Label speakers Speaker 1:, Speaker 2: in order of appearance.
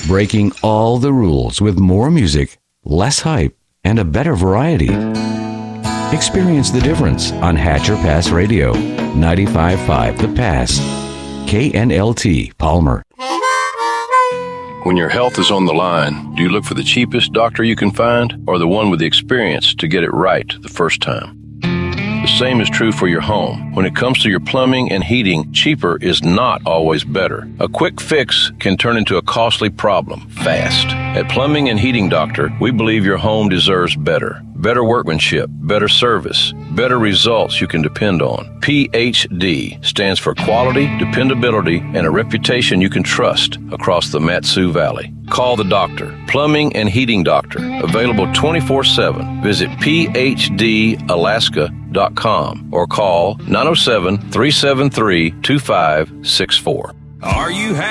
Speaker 1: breaking all the rules with more music, less hype, and a better variety. Experience the difference on Hatcher Pass Radio, 95.5 The Pass, KNLT Palmer.
Speaker 2: When your health is on the line, do you look for the cheapest doctor you can find or the one with the experience to get it right the first time? The same is true for your home. When it comes to your plumbing and heating, cheaper is not always better. A quick fix can turn into a costly problem fast. At Plumbing and Heating Doctor, we believe your home deserves better. Better workmanship, better service, better results you can depend on. PHD stands for quality, dependability, and a reputation you can trust across the Mat-Su Valley. Call the doctor. Plumbing and Heating Doctor. Available 24/7. Visit phdalaska.com or call 907-373-2564.
Speaker 3: Are you